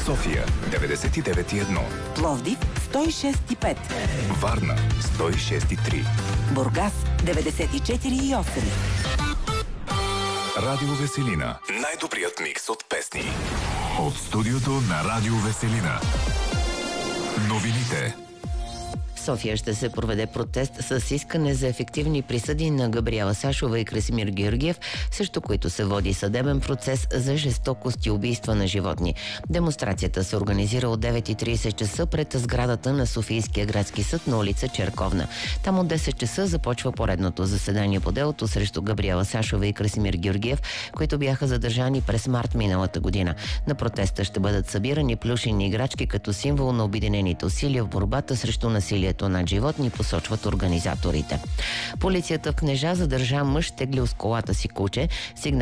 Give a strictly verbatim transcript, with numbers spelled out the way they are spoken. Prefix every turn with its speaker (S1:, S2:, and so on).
S1: София деветдесет и девет и едно,
S2: Пловдив сто и шест и пет,
S1: Варна сто и шест и три,
S2: Бургас деветдесет и четири и осем.
S1: Радио Веселина. Най-добрият микс от песни. От студиото на Радио Веселина. Новините.
S3: В София ще се проведе протест с искане за ефективни присъди на Габриела Сашова и Красимир Георгиев, също които се води съдебен процес за жестокост и убийства на животни. Демонстрацията се организира от девет и трийсет часа пред сградата на Софийския градски съд на улица Черковна. Там от десет часа започва поредното заседание по делото срещу Габриела Сашова и Красимир Георгиев, които бяха задържани през март миналата година. На протеста ще бъдат събирани плюшени играчки като символ на обединените усилия в борбата срещу насилието над животни, посочват организаторите. Полицията в Кнежа задържа мъж, теглил с колата си куче. Сигнал